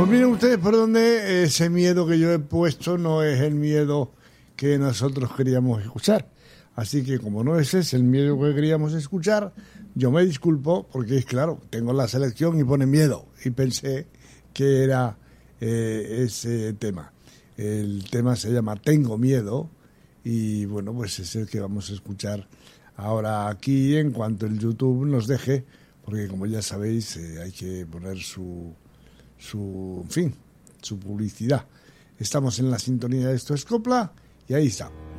Pues miren ustedes por dónde ese miedo que yo he puesto no es el miedo que nosotros queríamos escuchar. Así que como no ese es el miedo que queríamos escuchar, yo me disculpo porque es claro, tengo la selección y pone miedo y pensé que era ese tema. El tema se llama Tengo Miedo y bueno, pues es el que vamos a escuchar ahora aquí en cuanto el YouTube nos deje, porque como ya sabéis hay que poner su publicidad. Estamos en la sintonía de Esto es Copla y ahí está.